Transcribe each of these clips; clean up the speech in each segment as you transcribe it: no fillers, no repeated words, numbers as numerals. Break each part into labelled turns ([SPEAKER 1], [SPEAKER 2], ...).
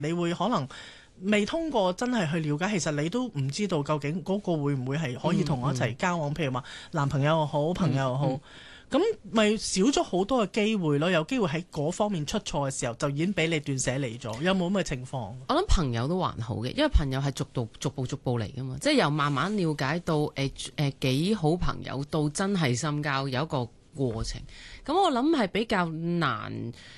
[SPEAKER 1] 你會可能未通過真係去了解，其實你都唔知道究竟嗰個會唔會係可以同我一齊交往，譬如話男朋友又好，朋友又好，咁咪少咗好多嘅機會咯。有機會喺嗰方面出錯嘅時候，就已經俾你斷捨離咗。有冇咁嘅情況？
[SPEAKER 2] 我諗朋友都還好嘅，因為朋友係逐步嚟噶嘛，即係由慢慢了解到幾好朋友到真係深交，有一個過程。咁我諗係比較難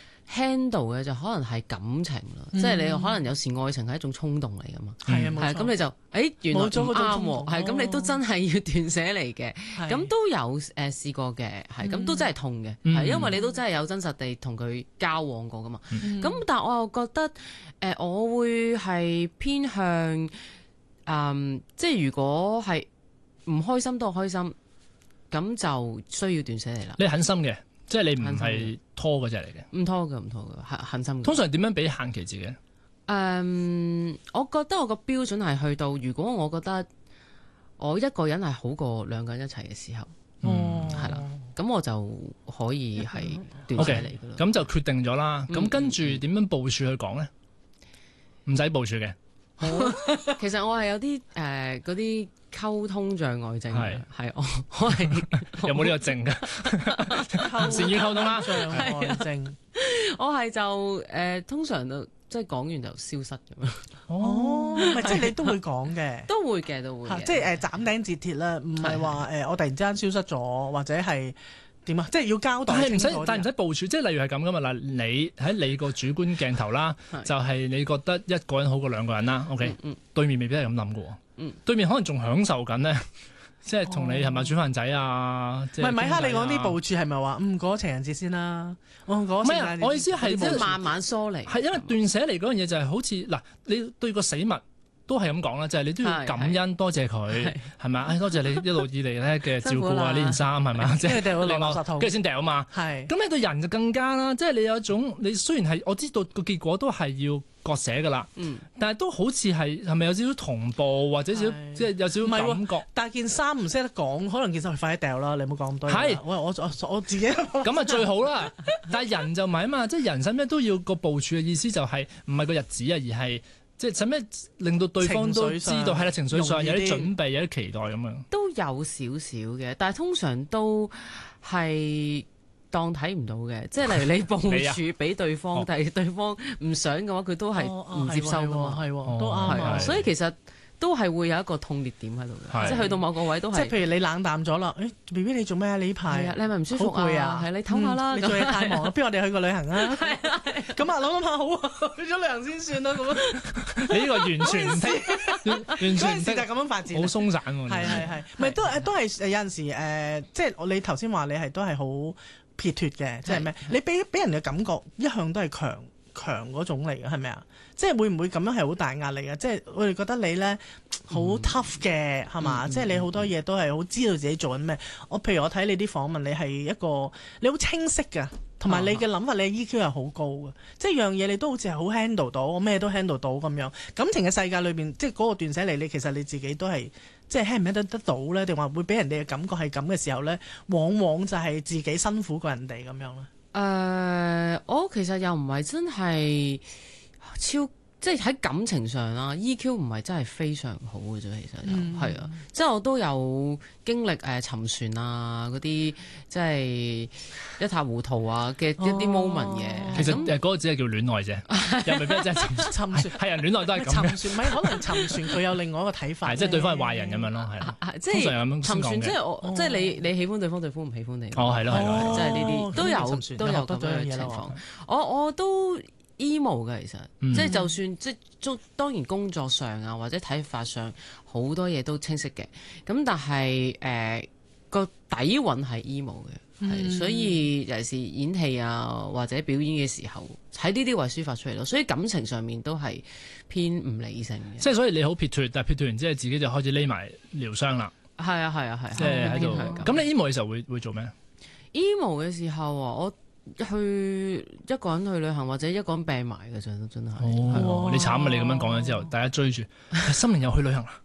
[SPEAKER 2] handle 嘅就可能係感情啦，即係你可能有時愛情係一種衝動嚟噶嘛，
[SPEAKER 1] 係啊，冇錯。
[SPEAKER 2] 咁你就原來唔啱喎，係咁你都真係要斷捨離嘅，咁都有試過嘅，係咁都真係痛嘅，係因為你都真係有真實地同佢交往過噶嘛，咁但係我又覺得我會係偏向即係如果係唔開心都開心，咁就需要斷捨離啦。
[SPEAKER 3] 你狠心嘅。即係你唔係拖嗰隻嚟嘅，
[SPEAKER 2] 唔拖嘅，狠心嘅。
[SPEAKER 3] 通常點樣俾限期自己？
[SPEAKER 2] 我覺得我個標準係去到，如果我覺得我一個人係好過兩個人一齊嘅時候，係啦，咁我就可以係斷捨離嘅咯。
[SPEAKER 3] 咁就決定咗啦。咁跟住點樣部署去講咧？唔使部署嘅。
[SPEAKER 2] 其實我係有啲嗰啲溝通障礙症嘅，係我係
[SPEAKER 3] 有冇呢個症㗎？善於溝通啦，
[SPEAKER 1] 障礙症。
[SPEAKER 2] 我係就通常都即係講完就消失咁樣。
[SPEAKER 1] 哦，唔係即係你都會講嘅，
[SPEAKER 2] 都會嘅，都會嘅。
[SPEAKER 1] 即係斬釘截鐵啦，唔係話我突然之間消失咗，或者係點啊？即係要交代清楚。
[SPEAKER 3] 但係唔使部署，即係例如係咁噶嘛嗱，你喺你個主觀鏡頭啦，就係你覺得一個人好過兩個人啦。OK，對面未必係咁諗嘅喎。對面可能仲享受緊咧，即係同你係咪煮飯仔啊？唔係
[SPEAKER 1] 米哈，你講啲部署係咪話過情人節先啦？唔
[SPEAKER 3] 係我意思係
[SPEAKER 2] 即係慢慢疏離。
[SPEAKER 3] 係因為斷捨離嗰樣嘢就係好似嗱，你對個死物都係咁講啦，就係你都要感恩多謝佢係咪？多謝你一路以嚟咧嘅照顧啊，呢件衫係咪？即係掉落垃圾桶，跟住先掉啊嘛。係咁，你對人就更加啦，即係你有一種你雖然係我知道個結果都係要割捨噶啦，但係都好似係咪有少少同步或者即係有少少感覺？
[SPEAKER 1] 但係件衫唔識得講，可能件衫快啲掉啦，你唔好講咁多。係我自己
[SPEAKER 3] 咁啊最好啦。但係人就唔係啊嘛，即係人使咩都要個部署嘅意思就係唔係個日子啊，而係。即係使咩令到對方都知道係啦，情緒上有啲準備，有啲期待咁樣。
[SPEAKER 2] 都有少少嘅，但係通常都係當睇唔到嘅。即係例如你部署俾對方，但係對方唔想嘅話，佢都係唔接收㗎嘛。
[SPEAKER 1] 係都啱啊。
[SPEAKER 2] 所以其實都係會有一個痛烈點喺度嘅，即係去到某個位都係。
[SPEAKER 1] 即係譬如你冷淡咗啦，BB 你做咩啊？你呢排
[SPEAKER 2] 你係咪唔舒服啊？係你唞下啦。
[SPEAKER 1] 你做嘢太忙啦，不如我哋去個旅行啊？咁啊諗下好啊，去咗旅行先算啦咁。
[SPEAKER 3] 你呢個完全唔聽，完全唔
[SPEAKER 1] 就咁樣發展，
[SPEAKER 3] 好鬆散喎。
[SPEAKER 1] 係，咪都係有陣時即係你頭先話你係都係好撇脱嘅，即係咩？你俾人嘅感覺一向都係強嗰種嚟嘅，係咪啊？即係會唔會咁樣係好大壓力啊？即係我哋覺得你咧好 tough 嘅係嘛？即係你好多嘢都係好知道自己做緊咩。譬如我睇你啲訪問，你係一個你好清晰㗎，同埋你嘅諗法，你 EQ 係好高嘅，即係樣嘢你都好似係好 handle 到，我咩都 handle 到咁樣。感情嘅世界裏邊，即係嗰個斷捨離，你其實你自己都係即係 handle 得到咧，定話會俾人哋嘅感覺係咁嘅時候咧，往往就係自己辛苦過人哋咁樣咧。
[SPEAKER 2] 我其實又唔係真係即係喺感情上啦 ，EQ 唔係真係非常好嘅啫，其實又係啊，即係我都有經歷沉船啊嗰啲，即係一塌糊塗啊嘅一啲 moment 嘅。
[SPEAKER 3] 其實嗰個只係叫戀愛啫，又未必真係沉船。係人戀愛都係咁。
[SPEAKER 1] 沉船咪可能沉船佢有另外一個睇法。
[SPEAKER 3] 即係對方係壞人咁樣咯，係。
[SPEAKER 2] 即係沉船，即係即係你喜歡對方，對方唔喜歡你。
[SPEAKER 3] 係咯，
[SPEAKER 2] 即係呢啲都有咁樣嘅情況。我都 emo 嘅，其實即係就算即係當然工作上啊或者睇法上好多嘢都清晰嘅，咁但係個底蘊係 emo 嘅，所以尤其是演戲啊或者表演嘅時候喺呢啲位抒發出嚟咯，所以感情上面都係偏唔理性嘅。
[SPEAKER 3] 即係所以你好撇脱，但係撇脱完之後自己就開始匿埋療傷啦。
[SPEAKER 2] 係啊，
[SPEAKER 3] 即係喺度。咁你 emo 嘅時候會做咩
[SPEAKER 2] ？emo 嘅時候啊，我去一個人去旅行或者一個人病埋嘅，真係。
[SPEAKER 3] 你慘啊！你咁樣講咗之後，大家追住，心靈又去旅行啦。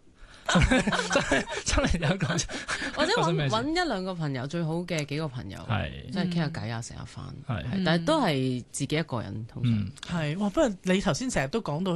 [SPEAKER 3] 真係有一個，
[SPEAKER 2] 或者揾一兩個朋友，最好嘅幾個朋友，即係傾下偈啊，食下飯，但係都係自己一個人通常。
[SPEAKER 1] 係哇，不過你頭先成日都講到